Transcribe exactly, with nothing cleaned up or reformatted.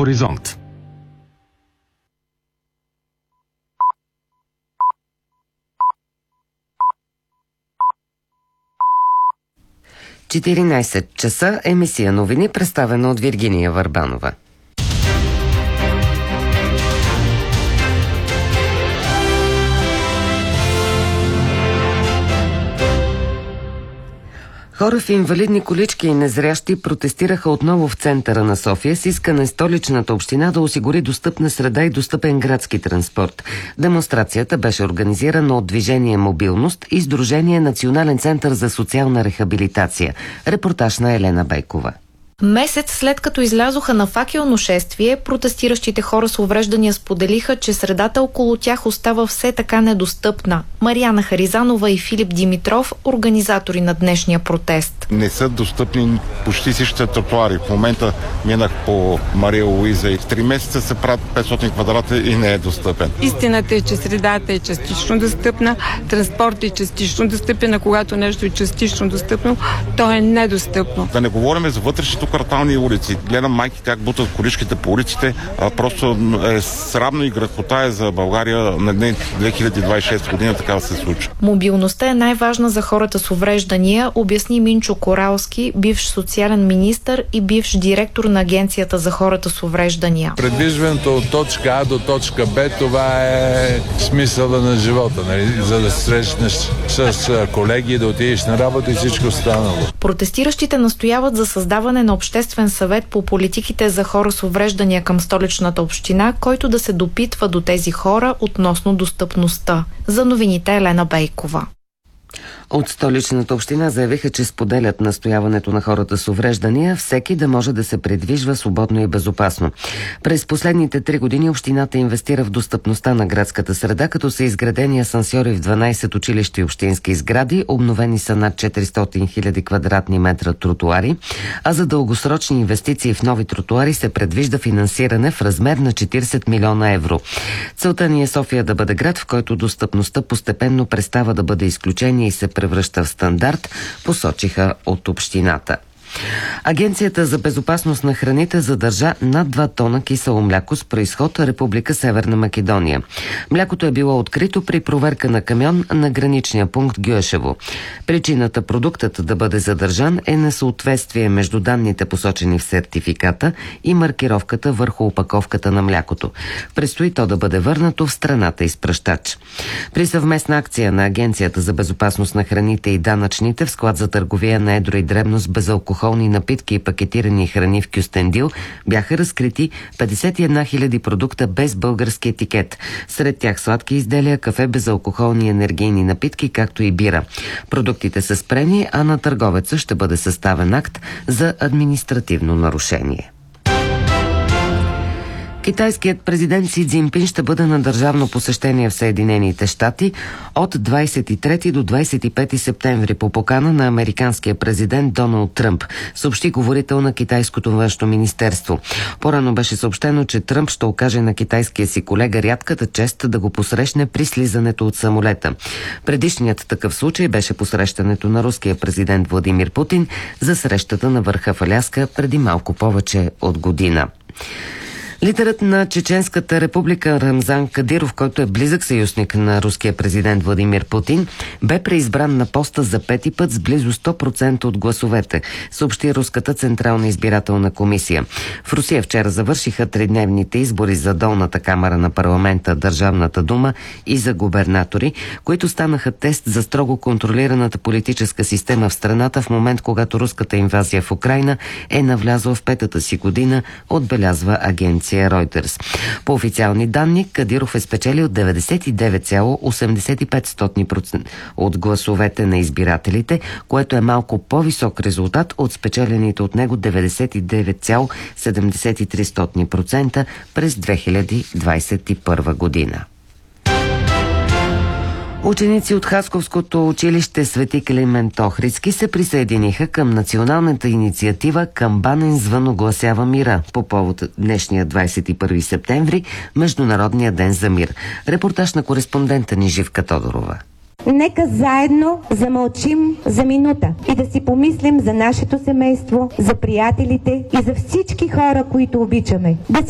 Хоризонт. четиринайсет часа, емисия новини, представена от Виргиния Върбанова. Хора в инвалидни колички и незрящи протестираха отново в центъра на София с искане столичната община да осигури достъпна среда и достъпен градски транспорт. Демонстрацията беше организирана от Движение Мобилност и Сдружение Национален център за социална рехабилитация. Репортаж на Елена Бейкова. Месец след като излязоха на факелно шествие, протестиращите хора с увреждания споделиха, че средата около тях остава все така недостъпна. Мариана Харизанова и Филип Димитров, организатори на днешния протест. Не са достъпни почти всичките тротуари. В момента минах по Мария Луиза и в три месеца се правят петстотин квадрата и не е достъпен. Истината е, че средата е частично достъпна, транспорт е частично достъпен, а когато нещо е частично достъпно, то е недостъпно. Да не говорим за вътрешните квартални улици. Гледам майки как бутат количките по улиците. А просто е срамно и грехота е за България на две хиляди двайсет и шеста година така да се случи. Мобилността е най-важна за хората с увреждания, обясни Минчо Коралски, бивш социален министър и бивш директор на Агенцията за хората с увреждания. Предвижването от точка А до точка Б, това е смисъла на живота, нали? За да се срещнеш с колеги, да отидеш на работа и всичко останало. Протестиращите настояват за създаване на обществен съвет по политиките за хора с увреждания към столичната община, който да се допитва до тези хора относно достъпността. За новините Елена Бейкова. От столичната община заявиха, че споделят настояването на хората с увреждания всеки да може да се придвижва свободно и безопасно. През последните три години общината инвестира в достъпността на градската среда, като са изградени асансьори в дванайсет училища и общински сгради, обновени са над четиристотин хиляди квадратни метра тротуари, а за дългосрочни инвестиции в нови тротуари се предвижда финансиране в размер на четирийсет милиона евро. Целта ни е София да бъде град, в който достъпността постепенно престава да бъде изключение и се превръща в стандарт, посочиха от общината. Агенцията за безопасност на храните задържа над два тона кисело мляко с произход Република Северна Македония. Млякото е било открито при проверка на камион на граничния пункт Гюешево. Причината продуктът да бъде задържан е несъответствие между данните, посочени в сертификата, и маркировката върху опаковката на млякото. Предстои то да бъде върнато в страната изпращач. При съвместна акция на Агенцията за безопасност на храните и данъчните в склад за търговия на едро и дребно с безалкохолни напитки и пакетирани храни в Кюстендил бяха разкрити петдесет и една хиляди продукта без български етикет. Сред тях сладки изделия, кафе, безалкохолни енергийни напитки, както и бира. Продуктите са спрени, а на търговеца ще бъде съставен акт за административно нарушение. Китайският президент Си Цзинпин ще бъде на държавно посещение в Съединените щати от двайсет и трети до двайсет и пети септември по покана на американския президент Доналд Тръмп, съобщи говорител на китайското външно министерство. Порано беше съобщено, че Тръмп ще окаже на китайския си колега рядката чест да го посрещне при слизането от самолета. Предишният такъв случай беше посрещането на руския президент Владимир Путин за срещата на върха в Аляска преди малко повече от година. Лидерът на Чеченската република Рамзан Кадиров, който е близък съюзник на руския президент Владимир Путин, бе преизбран на поста за пети път с близо сто процента от гласовете, съобщи Руската централна избирателна комисия. В Русия вчера завършиха тридневните избори за долната камара на парламента, Държавната дума и за губернатори, които станаха тест за строго контролираната политическа система в страната в момент, когато руската инвазия в Украйна е навлязла в петата си година, отбелязва агенция Reuters. По официални данни, Кадиров е спечелил деветдесет и девет цяло осемдесет и пет процента от гласовете на избирателите, което е малко по-висок резултат от спечелените от него деветдесет и девет цяло седемдесет и три процента през две хиляди двайсет и първа година. Ученици от Хасковското училище Свети Климент Охридски се присъединиха към националната инициатива "Камбанен звън огласява мира" по повод днешния двайсет и първи септември, Международния ден за мир. Репортаж на кореспондента ни Живка Тодорова. Нека заедно замълчим за минута и да си помислим за нашето семейство, за приятелите и за всички хора, които обичаме. Да си